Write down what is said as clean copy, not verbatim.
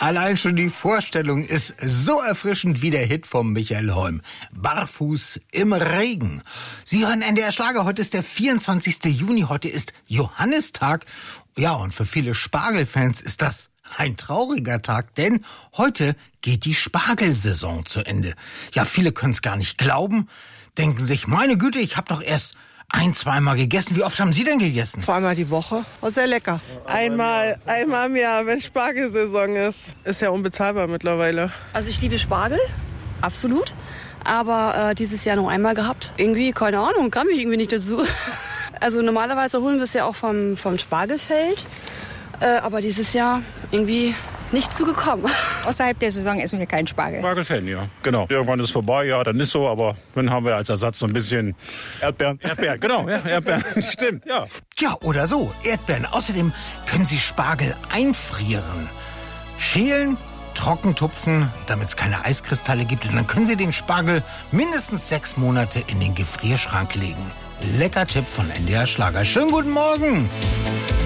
Allein schon die Vorstellung ist so erfrischend wie der Hit von Michael Holm. Barfuß im Regen. Sie hören NDR Schlager. Heute ist der 24. Juni. Heute ist Johannistag. Ja, und für viele Spargelfans ist das ein trauriger Tag, denn heute geht die Spargelsaison zu Ende. Ja, viele können es gar nicht glauben. Denken sich, meine Güte, ich habe doch erst zweimal gegessen. Wie oft haben Sie denn gegessen? Zweimal die Woche. Oh, sehr lecker. Einmal im Jahr, wenn Spargelsaison ist. Ist ja unbezahlbar mittlerweile. Also ich liebe Spargel, absolut. Aber dieses Jahr nur einmal gehabt. Irgendwie, keine Ahnung, kam ich irgendwie nicht dazu. Also normalerweise holen wir es ja auch vom Spargelfeld. Aber dieses Jahr irgendwie nicht zugekommen. Außerhalb der Saison essen wir keinen Spargel. Spargelfan, ja, genau. Irgendwann ist vorbei, ja, dann ist so, aber dann haben wir als Ersatz so ein bisschen Erdbeeren. Erdbeeren, genau, ja, Erdbeeren, stimmt, ja. Ja, oder so, Erdbeeren. Außerdem können Sie Spargel einfrieren. Schälen, trocken tupfen, damit es keine Eiskristalle gibt. Und dann können Sie den Spargel mindestens 6 Monate in den Gefrierschrank legen. Lecker Tipp von NDR Schlager. Schönen guten Morgen.